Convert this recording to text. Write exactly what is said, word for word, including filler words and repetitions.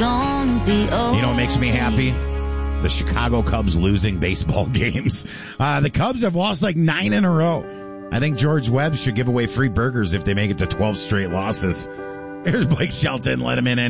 gonna be over. You know what makes me happy? The Chicago Cubs losing baseball games. Uh, the Cubs have lost like nine in a row. I think George Webb should give away free burgers if they make it to twelve straight losses. Here's Blake Shelton. Let him in.